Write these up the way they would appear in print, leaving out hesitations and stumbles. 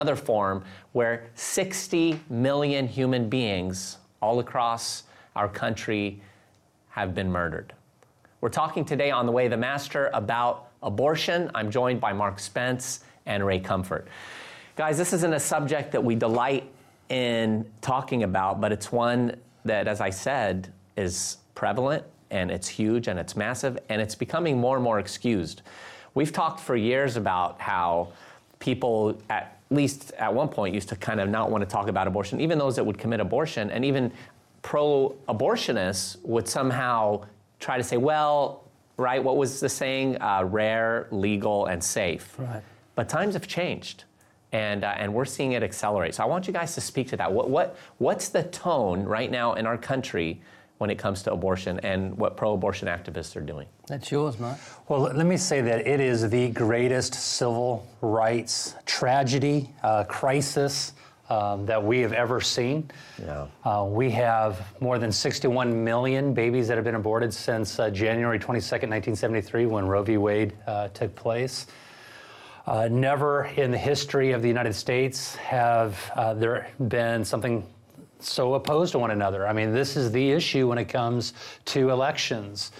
another form where 60 million human beings all across our country have been murdered. We're talking today on The Way of the Master about abortion. I'm joined by Mark Spence and Ray Comfort. Guys, this isn't a subject that we delight in talking about, but it's one that, as I said, is prevalent, and it's huge, and it's massive, and it's becoming more and more excused. We've talked for years about how people, at least at one point, used to kind of not want to talk about abortion, even those that would commit abortion, and even pro-abortionists would somehow try to say, well, right, what was the saying? Rare, legal, and safe. Right. But times have changed, and we're seeing it accelerate. So I want you guys to speak to that. What's the tone right now in our country when it comes to abortion and what pro-abortion activists are doing? That's yours, Mark. Well, let me say that it is the greatest civil rights tragedy, crisis that we have ever seen. Yeah. We have more than 61 million babies that have been aborted since January 22nd, 1973, when Roe v. Wade took place. Never in the history of the United States have there been something so opposed to one another. I mean, this is the issue when it comes to elections.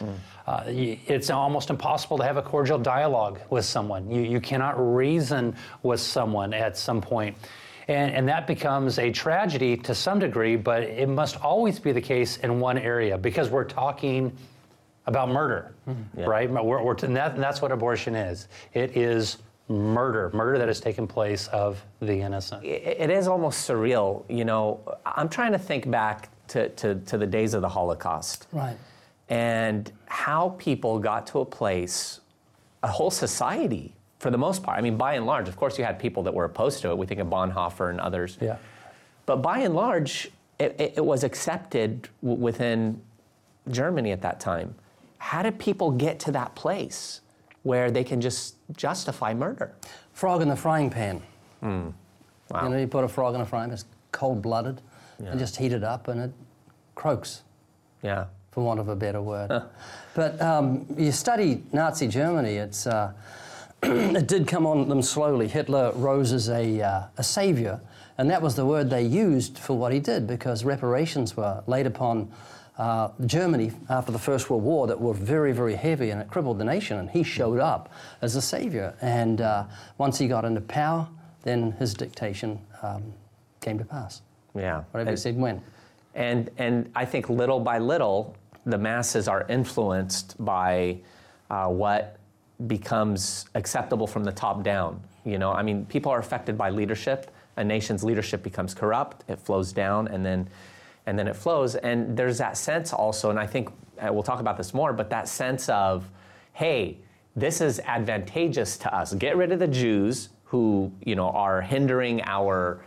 It's almost impossible to have a cordial dialogue with someone. You cannot reason with someone at some point. And that becomes a tragedy to some degree, but it must always be the case in one area, because we're talking about murder, right? And that's what abortion is. It is murder that has taken place of the innocent. It is almost surreal. You know, I'm trying to think back to the days of the Holocaust. Right. And how people got to a place, a whole society, for the most part. I mean, by and large, of course, you had people that were opposed to it. We think of Bonhoeffer and others. Yeah. But by and large, it was accepted within Germany at that time. How did people get to that place where they can just justify murder? Frog in the frying pan. Wow. You know, you put a frog in a frying pan, it's cold-blooded, and just heat it up, and it croaks, Yeah. for want of a better word. But you study Nazi Germany, it's it did come on them slowly. Hitler rose as a savior, and that was the word they used for what he did, because reparations were laid upon Germany after the First World War that were very, very heavy, and it crippled the nation, and he showed up as a savior. And once he got into power, then his dictation came to pass. Yeah. Whatever he said went. And I think little by little, the masses are influenced by what becomes acceptable from the top down. You know, I mean, people are affected by leadership. A nation's leadership becomes corrupt, it flows down, and then it flows. And there's that sense also, and I think we'll talk about this more, but that sense of, hey, this is advantageous to us. Get rid of the Jews who, you know, are hindering our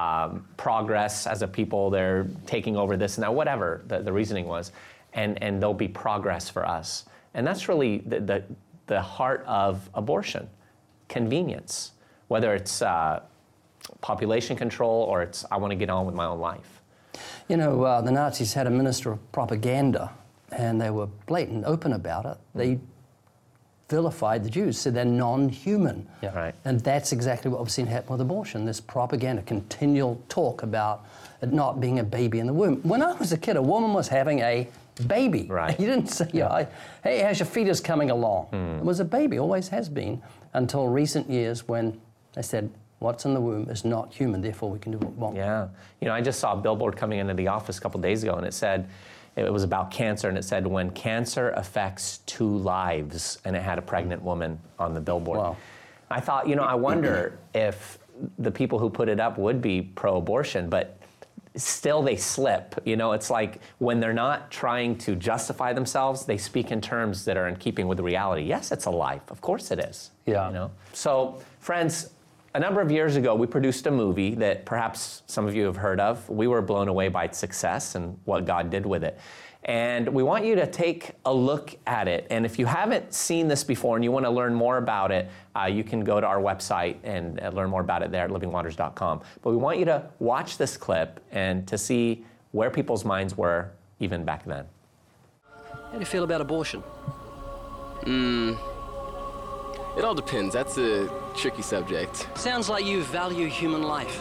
progress as a people. They're taking over this and that, whatever the reasoning was, and there'll be progress for us. And that's really the heart of abortion, convenience, whether it's population control or it's I want to get on with my own life. You know, the Nazis had a minister of propaganda, and they were blatant, open about it. They vilified the Jews, said they're non-human. Yeah. Right. And that's exactly what we've seen happen with abortion, this propaganda, continual talk about it not being a baby in the womb. When I was a kid, a woman was having a baby. Right. You didn't say, hey, how's your fetus coming along? It was a baby, always has been, until recent years when they said, what's in the womb is not human, therefore we can do what we want. Yeah. You know, I just saw a billboard coming into the office a couple days ago, and it said, it was about cancer, and it said, when cancer affects 2 lives, and it had a pregnant woman on the billboard. Wow. I thought, you know, I wonder if the people who put it up would be pro-abortion, but still they slip. You know, it's like when they're not trying to justify themselves, they speak in terms that are in keeping with the reality. Yes, it's a life. Of course it is. Yeah. You know? So, friends, a number of years ago, we produced a movie that perhaps some of you have heard of. We were blown away by its success and what God did with it. And we want you to take a look at it. And if you haven't seen this before and you want to learn more about it, you can go to our website and learn more about it there at livingwaters.com. But we want you to watch this clip and to see where people's minds were even back then. How do you feel about abortion? It all depends. That's a tricky subject. Sounds like you value human life.